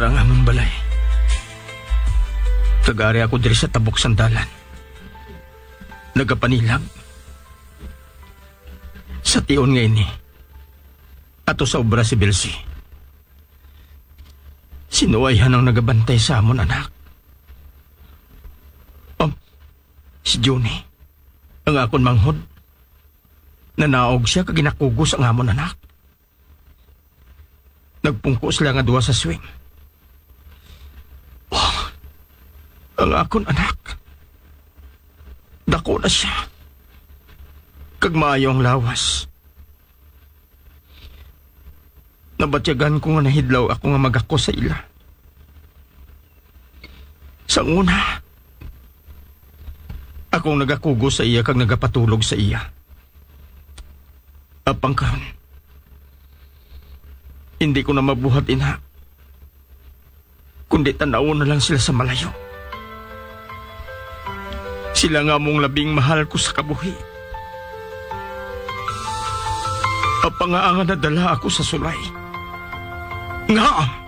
sarang among balay. Kagari ako diri sa tabok sandalan. Nagapanilag. Sa tion nga ini, ato sa obra si Belsi. Sinuwayhan ang nagabantay sa amon anak. Si Johnny, ang akon manghod. Nanaog siya kaginakugos ang amon anak. Nagpungko sila nga duwa sa swing. Ang akon anak. Dako na siya. Kag maayo ang lawas. Nabatyagan ko nga nahidlaw ako nga magako sa ila. Sa una, akong nagakugo sa iya kag nagapatulog sa iya. Apang karon, hindi ko na mabuhat ina. Kundi tanaw na lang sila sa malayo. Sila nga mong labing mahal ko sa kabuhi. Apang nga nga nadala ako sa sulay. Nga!